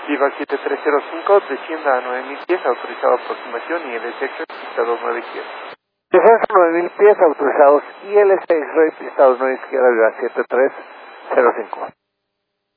Viva 7305, descienda a 9000 pies, autorizado aproximación, y el X-Ray, pista 29 izquierda. Descenso 9000 pies autorizados y el X-Ray, pista 29 izquierda, Viva 7305.